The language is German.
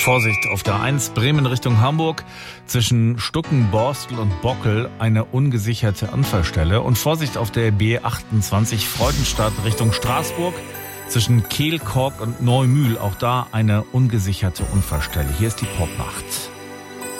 Vorsicht auf der A1 Bremen Richtung Hamburg. Zwischen Stucken, Borstel und Bockel eine ungesicherte Unfallstelle. Und Vorsicht auf der B28 Freudenstadt Richtung Straßburg. Zwischen Kehl, Kork und Neumühl. Auch da eine ungesicherte Unfallstelle. Hier ist die Popnacht.